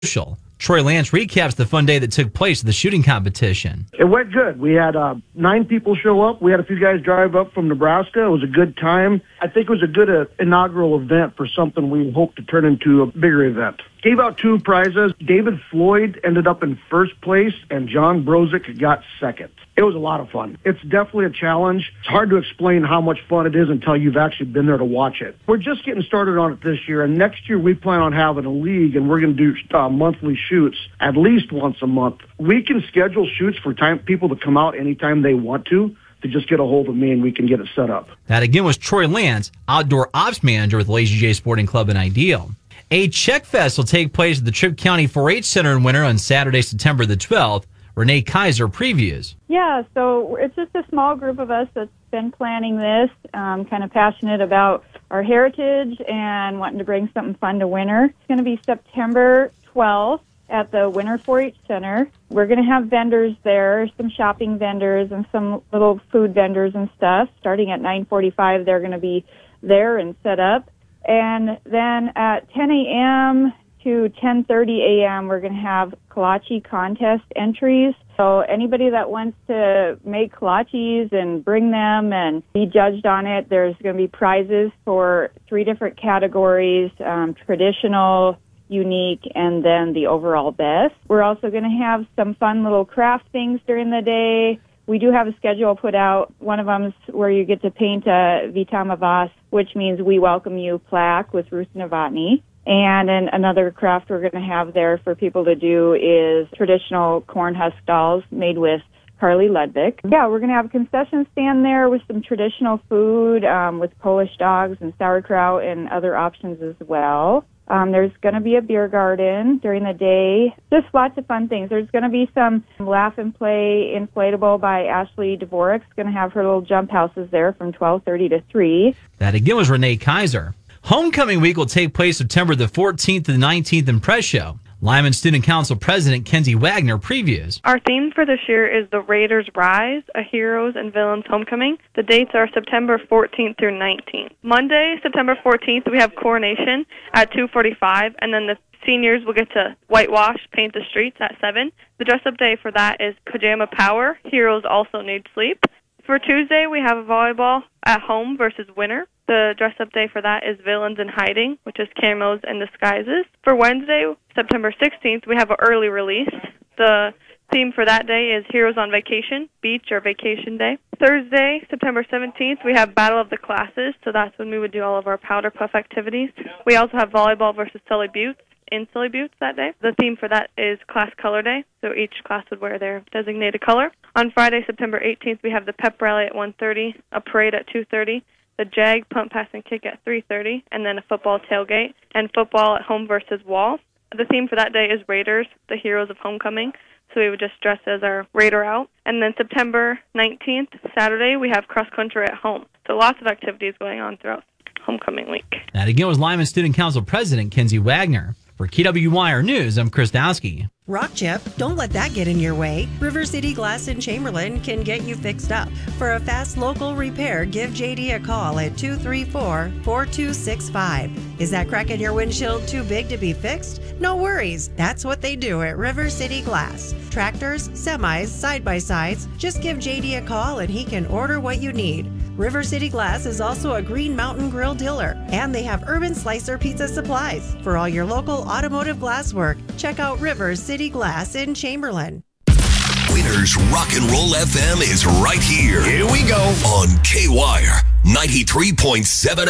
Troy Lance recaps the fun day that took place at the shooting competition. It went good. We had 9 people show up. We had a few guys drive up from Nebraska. It was a good time. I think it was a good inaugural event for something we hope to turn into a bigger event. Gave out 2 prizes. David Floyd ended up in first place, and John Brozick got second. It was a lot of fun. It's definitely a challenge. It's hard to explain how much fun it is until you've actually been there to watch it. We're just getting started on it this year, and next year we plan on having a league, and we're going to do monthly shoots at least once a month. We can schedule shoots for people to come out anytime they want to just get a hold of me, and we can get it set up. That again was Troy Lance, Outdoor Ops Manager with Lazy J Sporting Club in Ideal. A Check Fest will take place at the Tripp County 4-H Center in Winter on Saturday, September the 12th. Renee Kaiser previews. Yeah, so it's just a small group of us that's been planning this, kind of passionate about our heritage and wanting to bring something fun to Winter. It's going to be September 12th at the Winter 4-H Center. We're going to have vendors there, some shopping vendors and some little food vendors and stuff. Starting at 9:45, they're going to be there and set up. And then at 10 a.m. to 10:30 a.m., we're going to have kolache contest entries. So anybody that wants to make kolaches and bring them and be judged on it, there's going to be prizes for 3 different categories, traditional, unique, and then the overall best. We're also going to have some fun little craft things during the day. We do have a schedule put out. One of them is where you get to paint a Vitama Vas, which means we welcome you plaque with Ruth Novotny. And then another craft we're going to have there for people to do is traditional corn husk dolls made with Carly Ludwig. Yeah, we're going to have a concession stand there with some traditional food, with Polish dogs and sauerkraut and other options as well. There's going to be a beer garden during the day. Just lots of fun things. There's going to be some Laugh and Play Inflatable by Ashley Dvorak. Going to have her little jump houses there from 12:30 to 3. That again was Renee Kaiser. Homecoming week will take place September the 14th to the 19th in Presho. Lyman Student Council President Kenzie Wagner previews. Our theme for this year is The Raiders Rise, a Heroes and Villains Homecoming. The dates are September 14th through 19th. Monday, September 14th, we have Coronation at 2:45, and then the seniors will get to whitewash, paint the streets at 7. The dress-up day for that is Pajama Power, Heroes Also Need Sleep. For Tuesday, we have a volleyball at home versus Winter. The dress-up day for that is Villains in Hiding, which is camos and disguises. For Wednesday, September 16th, we have an early release. The theme for that day is Heroes on Vacation, Beach or Vacation Day. Thursday, September 17th, we have Battle of the Classes, so that's when we would do all of our powder puff activities. We also have volleyball versus Sully Buttes in Sully Buttes that day. The theme for that is Class Color Day, so each class would wear their designated color. On Friday, September 18th, we have the pep rally at 1:30, a parade at 2:30, the JAG pump, pass, and kick at 3:30, and then a football tailgate, and football at home versus Wall. The theme for that day is Raiders, the Heroes of Homecoming, so we would just dress as our Raider out. And then September 19th, Saturday, we have cross country at home. So lots of activities going on throughout Homecoming week. That again was Lyman Student Council President Kenzie Wagner. For KWYR News, I'm Chris Dowski. Rock chip, don't let that get in your way. River City Glass in Chamberlain can get you fixed up. For a fast local repair, give JD a call at 234-4265. Is that crack in your windshield too big to be fixed? No worries. That's what they do at River City Glass. Tractors, semis, side-by-sides. Just give JD a call and he can order what you need. River City Glass is also a Green Mountain Grill dealer, and they have Urban Slicer pizza supplies. For all your local automotive glass work, check out River City Glass in Chamberlain. Winter's Rock and Roll FM is right here. Here we go. On KWYR 93.7